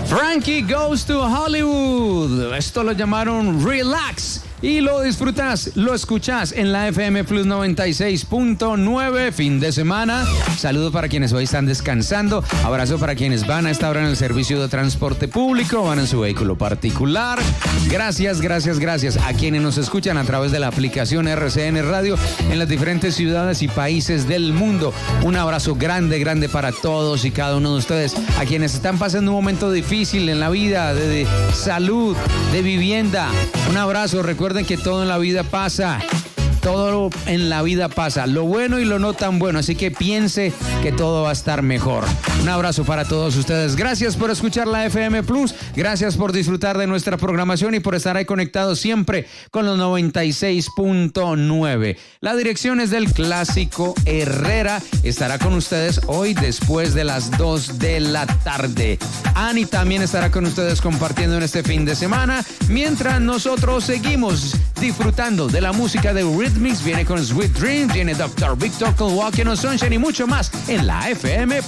Frankie Goes to Hollywood. Esto lo llamaron Relax. Y lo disfrutas, lo escuchas en la FM Plus 96.9, fin de semana. Saludo para quienes hoy están descansando. Abrazo para quienes van a esta hora en el servicio de transporte público, van en su vehículo particular. Gracias a quienes nos escuchan a través de la aplicación RCN Radio en las diferentes ciudades y países del mundo. Un abrazo grande para todos y cada uno de ustedes. A quienes están pasando un momento difícil en la vida, de salud, de vivienda. Un abrazo, recuerden que todo en la vida pasa. Todo en la vida pasa, lo bueno y lo no tan bueno, así que piense que todo va a estar mejor. Un abrazo para todos ustedes. Gracias por escuchar la FM Plus, gracias por disfrutar de nuestra programación y por estar ahí conectados siempre con los 96.9. La dirección es del Clásico Herrera, estará con ustedes hoy después de las 2 de la tarde. Ani también estará con ustedes compartiendo en este fin de semana, mientras nosotros seguimos disfrutando de la música de Rhythmics. Viene con Sweet Dreams, viene Dr. Victor con Walking on Sunshine y mucho más en la FM